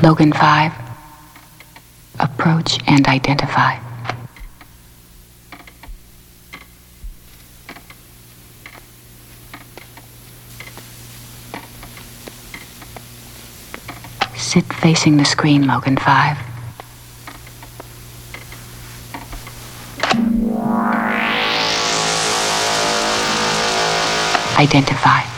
Logan 5. Approach and identify. Sit facing the screen, Logan 5. Identify.